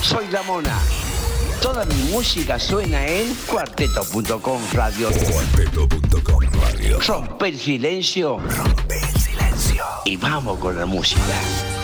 Soy La Mona. Toda mi música suena en cuarteto.com radio. Cuarteto.com radio. Rompe el silencio. Rompe el silencio. Y vamos con la música.